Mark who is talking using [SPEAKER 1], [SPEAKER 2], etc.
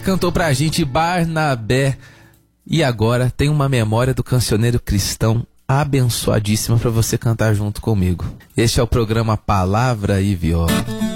[SPEAKER 1] cantou pra gente Barnabé. E agora tem uma memória do cancioneiro cristão abençoadíssima para você cantar junto comigo. Este é o programa Palavra e Viola.